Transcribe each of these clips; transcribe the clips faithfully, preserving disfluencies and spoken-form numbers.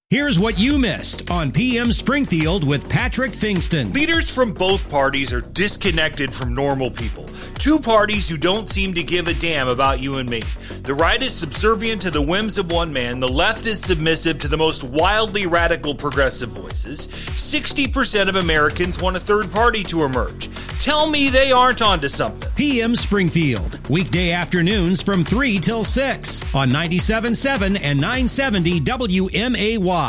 Here's what you missed on P M Springfield with Patrick Fingston. Leaders from both parties are disconnected from normal people. Two parties who don't seem to give a damn about you and me. The right is subservient to the whims of one man. The left is submissive to the most wildly radical progressive voices. sixty percent of Americans want a third party to emerge. Tell me they aren't onto something. P M Springfield, weekday afternoons from three till six on ninety-seven point seven and nine seventy W M A Y.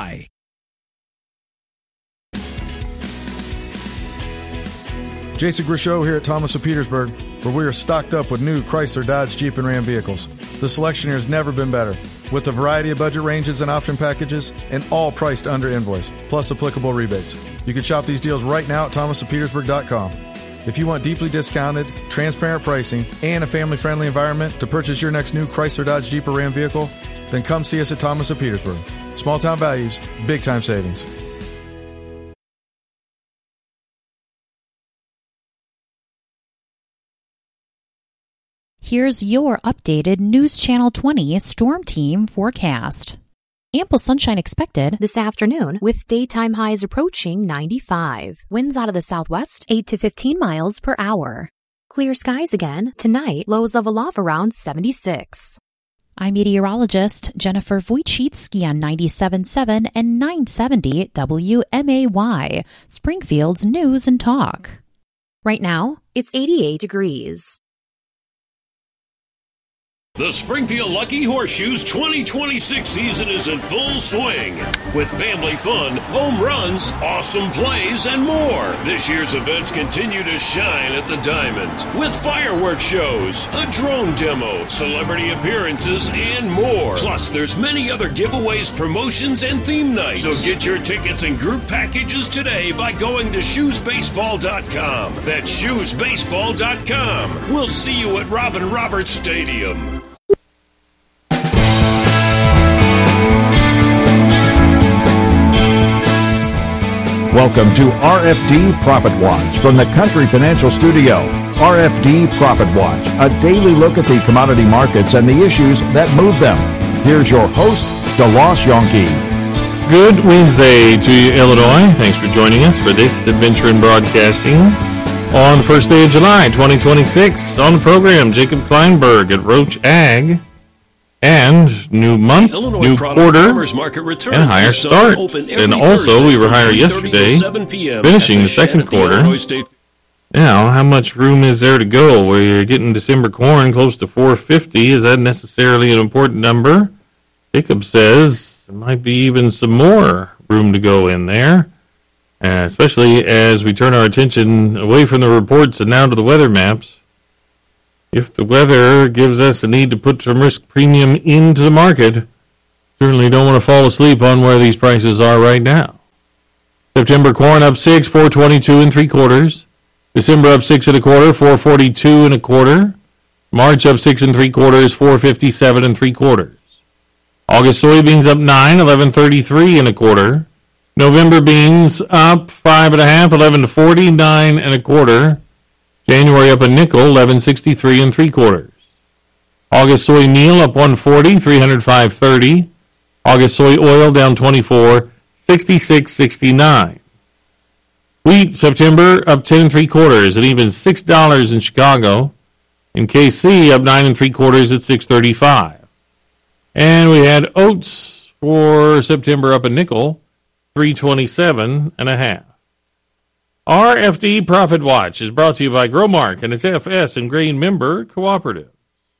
Jason Grishow here at Thomas of Petersburg, where we are stocked up with new Chrysler, Dodge, Jeep, and Ram vehicles. The selection here has never been better, with a variety of budget ranges and option packages, and all priced under invoice, plus applicable rebates. You can shop these deals right now at thomas of petersburg dot com. If you want deeply discounted, transparent pricing, and a family-friendly environment to purchase your next new Chrysler, Dodge, Jeep, or Ram vehicle, then come see us at Thomas of Petersburg. Small-town values, big-time savings. Here's your updated News Channel twenty Storm Team forecast. Ample sunshine expected this afternoon with daytime highs approaching ninety-five. Winds out of the southwest, eight to fifteen miles per hour. Clear skies again. Tonight, lows level off around seventy-six. I'm meteorologist Jennifer Wojcicki on ninety-seven point seven and nine seventy W M A Y, Springfield's News and Talk. Right now, it's eighty-eight degrees. The Springfield Lucky Horseshoes twenty twenty-six season is in full swing with family fun, home runs, awesome plays, and more. This year's events continue to shine at the Diamond with fireworks shows, a drone demo, celebrity appearances, and more. Plus, there's many other giveaways, promotions, and theme nights. So get your tickets and group packages today by going to shoes baseball dot com. That's shoes baseball dot com. We'll see you at Robin Roberts Stadium. Welcome to R F D Profit Watch from the Country Financial Studio. R F D Profit Watch, a daily look at the commodity markets and the issues that move them. Here's your host, DeLoss Yonke. Good Wednesday to you, Illinois. Thanks for joining us for this adventure in broadcasting on the first day of July, twenty twenty-six. On the program, Jacob Kleinberg at Roach Ag. And new month, new quarter, and higher start. And also, we were higher yesterday, finishing the second quarter. Now, how much room is there to go? Where you're getting December corn close to four fifty. Is that necessarily an important number? Jacob says there might be even some more room to go in there, uh, especially as we turn our attention away from the reports and now to the weather maps. If the weather gives us a need to put some risk premium into the market, certainly don't want to fall asleep on where these prices are right now. September corn up six, four twenty-two and three quarters. December up six and a quarter, four forty-two and a quarter. March up six and three quarters, four fifty-seven and three quarters. August soybeans up nine, eleven thirty-three and a quarter. November beans up five and a half, eleven forty, nine and a quarter. January up a nickel, eleven sixty-three and three quarters. August soy meal up one forty, three oh five thirty. August soy oil down twenty-four, sixty-six sixty-nine. Wheat September up ten and three quarters at even six dollars in Chicago. In K C up nine and three quarters at six thirty-five. And we had oats for September up a nickel, three twenty-seven and a half. R F D Profit Watch is brought to you by Growmark and its F S and grain member cooperative.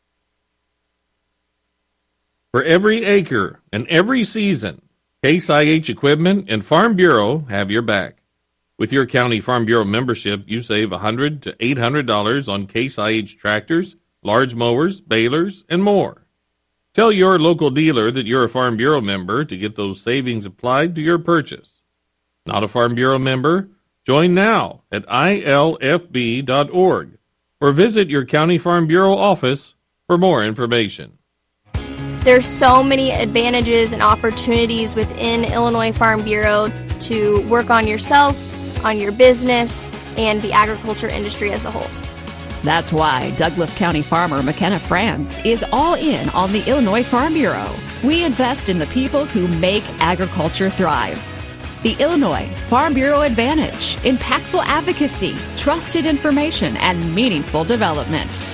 For every acre and every season, Case I H Equipment and Farm Bureau have your back. With your county Farm Bureau membership, you save one hundred to eight hundred dollars on Case I H tractors, large mowers, balers, and more. Tell your local dealer that you're a Farm Bureau member to get those savings applied to your purchase. Not a Farm Bureau member? Join now at I L F B dot org or visit your County Farm Bureau office for more information. There's so many advantages and opportunities within Illinois Farm Bureau to work on yourself, on your business, and the agriculture industry as a whole. That's why Douglas County farmer McKenna France is all in on the Illinois Farm Bureau. We invest in the people who make agriculture thrive. The Illinois Farm Bureau Advantage: impactful advocacy, trusted information, and meaningful development.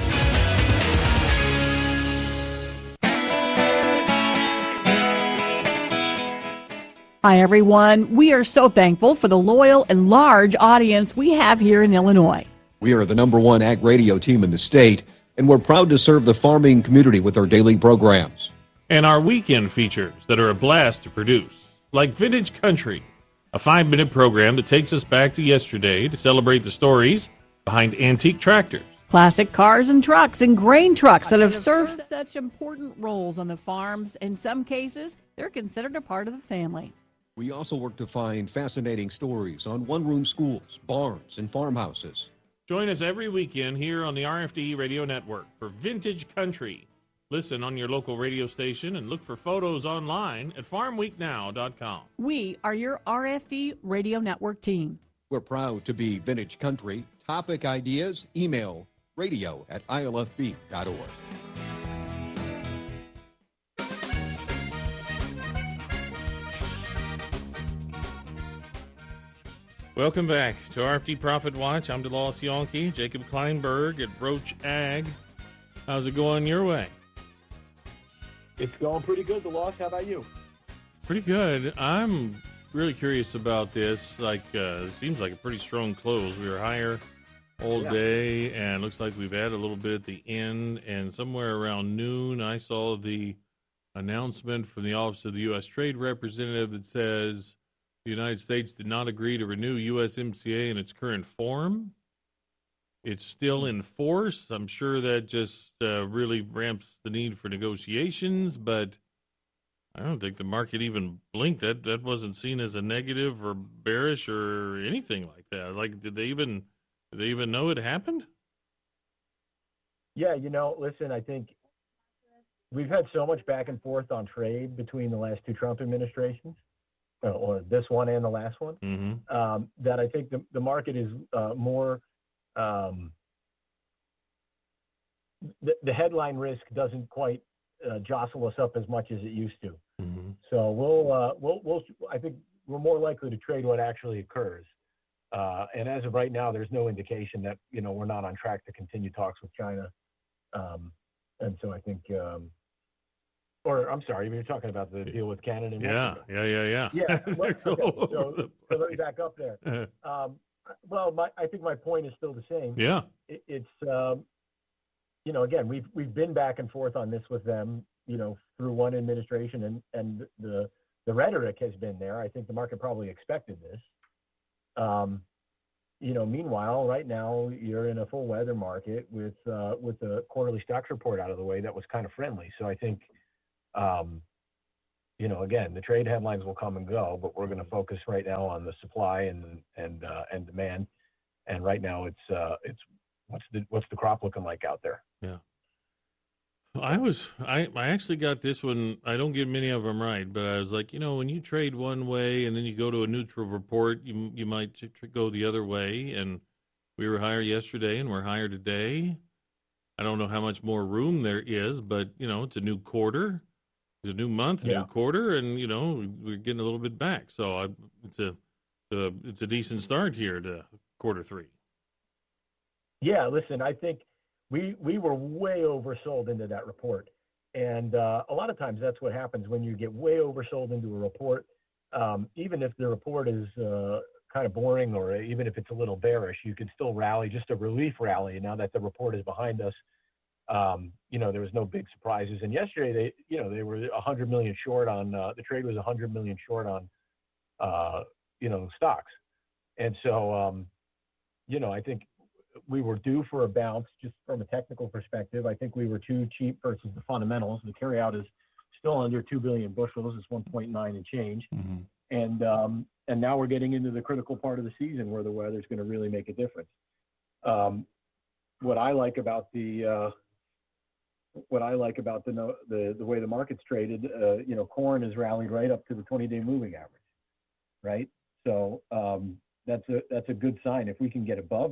Hi, everyone. We are so thankful for the loyal and large audience we have here in Illinois. We are the number one ag radio team in the state, and we're proud to serve the farming community with our daily programs. And our weekend features that are a blast to produce, like Vintage Country, a five-minute program that takes us back to yesterday to celebrate the stories behind antique tractors. Classic cars and trucks and grain trucks that have served such important roles on the farms. In some cases, they're considered a part of the family. We also work to find fascinating stories on one-room schools, barns, and farmhouses. Join us every weekend here on the R F D Radio Network for Vintage Country. Listen on your local radio station and look for photos online at farm week now dot com. We are your R F D Radio Network team. We're proud to be Vintage Country. Topic ideas, email radio at I L F B dot org. Welcome back to R F D Profit Watch. I'm DeLoss Yonke, Jacob Kleinberg at Roach Ag. How's it going your way? It's going pretty good, DeLoss. How about you? Pretty good. I'm really curious about this. Like, uh, it seems like a pretty strong close. We were higher all yeah. day, and looks like we've had a little bit at the end. And somewhere around noon, I saw the announcement from the Office of the U S Trade Representative that says the United States did not agree to renew U S M C A in its current form. It's still in force. I'm sure that just uh, really ramps the need for negotiations, but I don't think the market even blinked. That that wasn't seen as a negative or bearish or anything like that. Like, did they even did they even know it happened? Yeah, you know, listen, I think we've had so much back and forth on trade between the last two Trump administrations, or this one and the last one, mm-hmm. um, that I think the, the market is uh, more, um, the, the headline risk doesn't quite uh, jostle us up as much as it used to. Mm-hmm. So we'll, uh, we'll, we'll, I think we're more likely to trade what actually occurs. Uh, and as of right now, there's no indication that, you know, we're not on track to continue talks with China. Um, and so I think, um, Or I'm sorry, you're talking about the deal with Canada and yeah, Mexico. yeah, yeah, yeah. Yeah. Well, okay, so, so, so let me back up there. Um, well, my, I think my point is still the same. Yeah. It, it's, um, you know, again, we've we've been back and forth on this with them, you know, through one administration, and and the the rhetoric has been there. I think the market probably expected this. Um, you know, meanwhile, right now you're in a full weather market with uh, with the quarterly stocks report out of the way that was kind of friendly. So I think. Um, you know, again, the trade headlines will come and go, but we're going to focus right now on the supply and and uh, and demand. And right now, it's uh, it's what's the what's the crop looking like out there? Yeah, I was I I actually got this one. I don't get many of them right, but I was like, you know, when you trade one way and then you go to a neutral report, you you might go the other way. And we were higher yesterday, and we're higher today. I don't know how much more room there is, but you know, it's a new quarter. It's a new month, a yeah. new quarter, and you know we're getting a little bit back. So I, it's a, a it's a decent start here to quarter three. Yeah, listen, I think we we were way oversold into that report, and uh, a lot of times that's what happens when you get way oversold into a report. Um, even if the report is uh, kind of boring, or even if it's a little bearish, you can still rally, just a relief rally. Now that the report is behind us. Um, you know, there was no big surprises. And yesterday, they, you know, they were one hundred million short on, uh, the trade was one hundred million short on, uh, you know, stocks. And so, um, you know, I think we were due for a bounce just from a technical perspective. I think we were too cheap versus the fundamentals. The carryout is still under two billion bushels. It's one point nine and change. Mm-hmm. And, um, and now we're getting into the critical part of the season where the weather is going to really make a difference. Um, what I like about the, uh, What I like about the the the way the market's traded, uh, you know, corn has rallied right up to the twenty-day moving average, right? So um, that's a that's a good sign. If we can get above that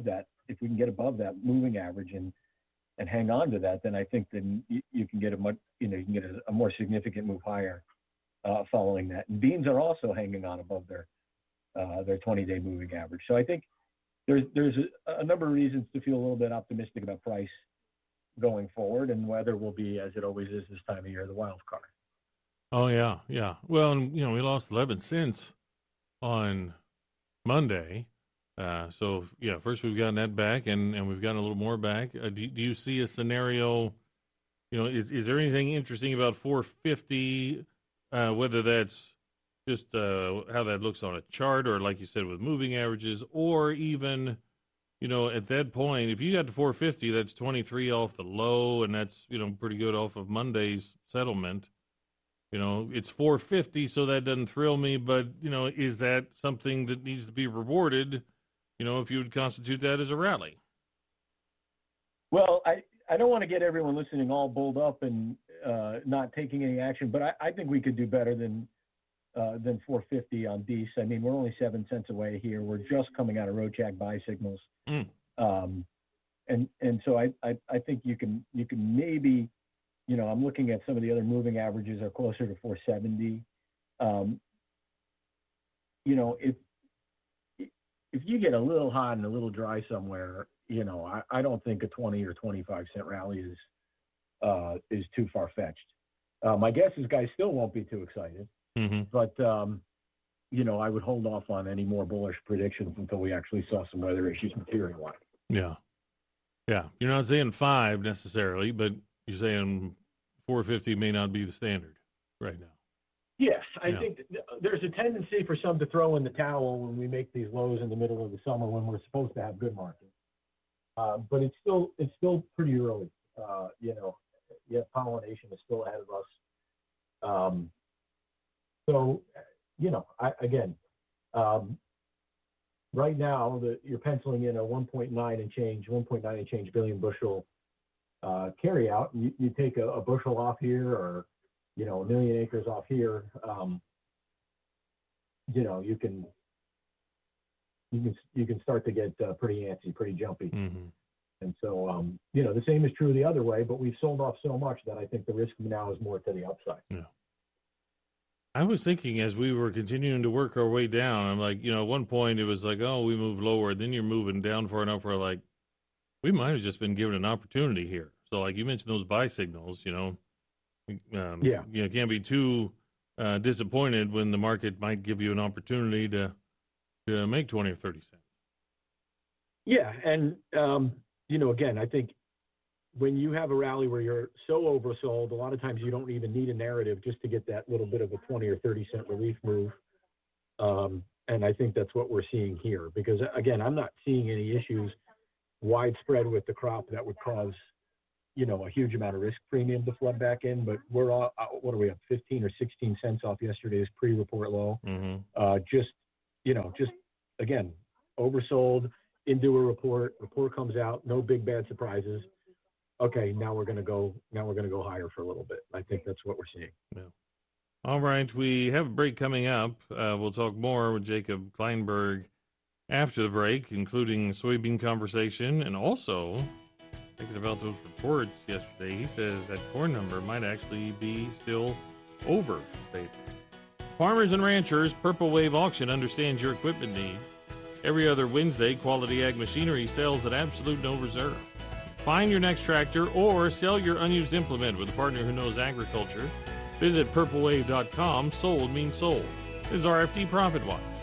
if we can get above that moving average and and hang on to that, then I think then you, you can get a much, you know, you can get a, a more significant move higher uh, following that. And beans are also hanging on above their uh, their twenty-day moving average. So I think there's there's a, a number of reasons to feel a little bit optimistic about price going forward, and weather will be, as it always is this time of year, the wild card. Oh yeah, yeah. Well, and, you know, we lost eleven cents on Monday. Uh, so, yeah, first we've gotten that back, and, and we've gotten a little more back. Uh, do, do you see a scenario, you know, is, is there anything interesting about four fifty, uh, whether that's just uh, how that looks on a chart or, like you said, with moving averages, or even, you know, at that point, if you got to four fifty, that's twenty-three off the low, and that's, you know, pretty good off of Monday's settlement. You know, it's four fifty, so that doesn't thrill me, but, you know, is that something that needs to be rewarded? You know, if you would constitute that as a rally. Well, I, I don't want to get everyone listening all bulled up and uh, not taking any action, but I, I think we could do better than uh, than four fifty on D E S. I mean, we're only seven cents away here. We're just coming out of Rochak buy signals, mm. um, and and so I, I I think you can you can maybe, you know, I'm looking at some of the other moving averages are closer to four seventy. Um, you know, if if you get a little hot and a little dry somewhere, you know, I, I don't think a twenty or twenty-five cent rally is uh, is too far fetched. Uh, my guess is guys still won't be too excited, mm-hmm. but um, you know, I would hold off on any more bullish predictions until we actually saw some weather issues materialize. Yeah, yeah. You're not saying five necessarily, but you're saying four fifty may not be the standard right now. Yes, I yeah. think th- there's a tendency for some to throw in the towel when we make these lows in the middle of the summer when we're supposed to have good markets. Uh, but it's still it's still pretty early. Uh, you know, yet pollination is still ahead of us. Um, so, you know, I, again, um, right now the, you're penciling in a one point nine and change, one point nine and change billion bushel uh, carry out. You, you take a, a bushel off here, or you know, a million acres off here, um, you know, you can, you can, you can start to get uh, pretty antsy, pretty jumpy. Mm-hmm. And so, um, you know, the same is true the other way, but we've sold off so much that I think the risk now is more to the upside. Yeah. I was thinking as we were continuing to work our way down, I'm like, you know, at one point it was like, oh, we move lower. Then you're moving down far enough where like, we might have just been given an opportunity here. So like you mentioned those buy signals, you know, Um, yeah, you know, can't be too uh, disappointed when the market might give you an opportunity to to make twenty or thirty cents. Yeah, and um, you know, again, I think when you have a rally where you're so oversold, a lot of times you don't even need a narrative just to get that little bit of a twenty or thirty cent relief move. Um, and I think that's what we're seeing here, because again, I'm not seeing any issues widespread with the crop that would cause, you know, a huge amount of risk premium to flood back in, but we're all, what are we up, fifteen or sixteen cents off yesterday's pre-report low. Mm-hmm. Uh, just, you know, just, again, oversold into a report, report comes out, no big bad surprises. Okay, now we're going to go, now we're going to go higher for a little bit. I think that's what we're seeing. Yeah. All right, we have a break coming up. Uh, we'll talk more with Jacob Kleinberg after the break, including soybean conversation, and also thinking about those reports yesterday. He says that corn number might actually be still overstated. Farmers and ranchers, Purple Wave Auction understands your equipment needs. Every other Wednesday, Quality Ag Machinery sells at absolute no reserve. Find your next tractor or sell your unused implement with a partner who knows agriculture. Visit purple wave dot com. Sold means sold. This is R F D Profit Watch.